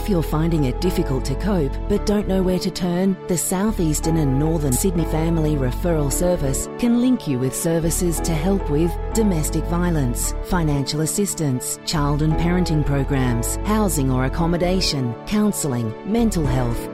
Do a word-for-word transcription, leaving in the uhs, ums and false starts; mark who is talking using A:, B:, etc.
A: you're finding it difficult to cope but don't know where to turn, the South Eastern and Northern Sydney Family Referral Service can link you with services to help with domestic violence, financial assistance, child and parenting programs, housing or accommodation, counselling, mental health,